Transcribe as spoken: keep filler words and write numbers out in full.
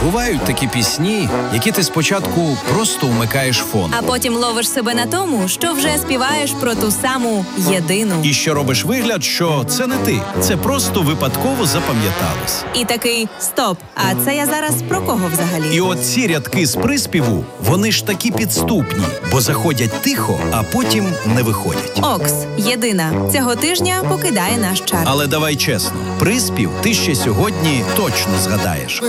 Бувають такі пісні, які ти спочатку просто вмикаєш фон. А потім ловиш себе на тому, що вже співаєш про ту саму єдину. І що робиш вигляд, що це не ти. Це просто випадково запам'яталось. І такий «Стоп, а це я зараз про кого взагалі?» І от ці рядки з приспіву, вони ж такі підступні, бо заходять тихо, а потім не виходять. Окс, єдина, цього тижня покидає наш чарт. Але давай чесно, приспів ти ще сьогодні точно згадаєш.